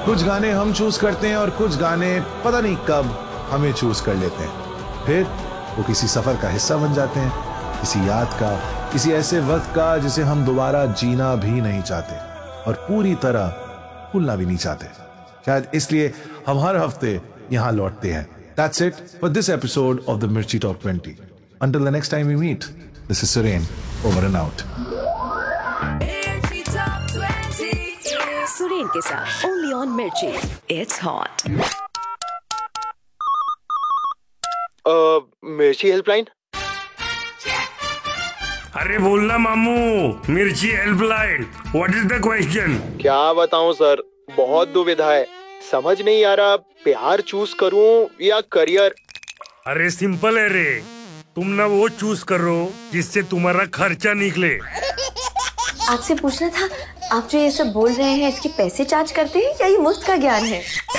कुछ गाने हम चूज करते हैं और कुछ गाने पता नहीं कब हमें चूज कर लेते हैं। फिर वो किसी सफर का हिस्सा बन जाते हैं, किसी याद का, किसी ऐसे वक्त का जिसे हम दोबारा जीना भी नहीं चाहते और पूरी तरह भूलना भी नहीं चाहते। शायद इसलिए हम हर हफ्ते यहां लौटते हैं। That's it for this episode of the Mirchi Top 20. Until the next time we meet, this is Suren, over and out. Suren के साथ only on Mirchi. It's hot. मिर्ची हेल्पलाइन। अरे बोलना मामू, मिर्ची helpline, what is the question? क्या बताऊं sir, बहुत दुविधा है, समझ नहीं आ रहा प्यार चूज करूं या करियर। अरे सिंपल है रे, तुम ना वो चूज करो जिससे तुम्हारा खर्चा निकले। आपसे पूछना था, आप जो ये सब बोल रहे हैं इसके पैसे चार्ज करते हैं या ये मुफ्त का ज्ञान है?